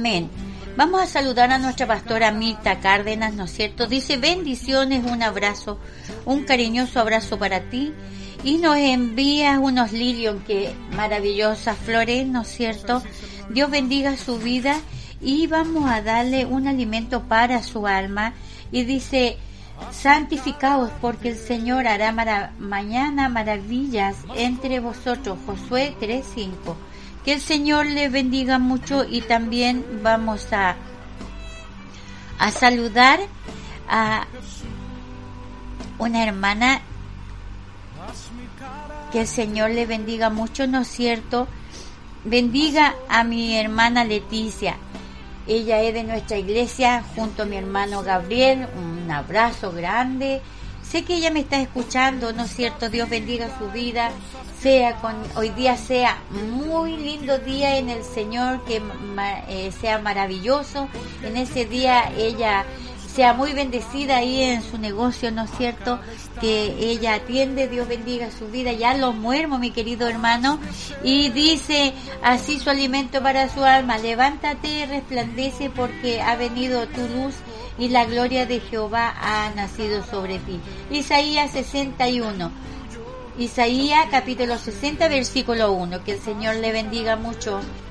Amén. Vamos a saludar a nuestra pastora Mirta Cárdenas, ¿no es cierto? Dice: bendiciones, un abrazo, un cariñoso abrazo para ti. Y nos envía unos lilios, que maravillosas flores, ¿no es cierto? Dios bendiga su vida y vamos a darle un alimento para su alma. Y dice: santificaos, porque el Señor hará mañana maravillas entre vosotros. Josué 3:5. Que el Señor le bendiga mucho. Y también vamos a saludar a una hermana. Que el Señor le bendiga mucho, ¿no es cierto? Bendiga a mi hermana Leticia. Ella es de nuestra iglesia, junto a mi hermano Gabriel. Un abrazo grande. Sé que ella me está escuchando, ¿no es cierto? Dios bendiga su vida. Hoy día sea muy lindo día en el Señor, que sea maravilloso. En ese día ella sea muy bendecida ahí en su negocio, ¿no es cierto? Que ella atiende. Dios bendiga su vida. Ya lo muermo, mi querido hermano. Y dice así su alimento para su alma: levántate, resplandece, porque ha venido tu luz y la gloria de Jehová ha nacido sobre ti. Isaías 61. Isaías capítulo 60, versículo 1. Que el Señor le bendiga mucho.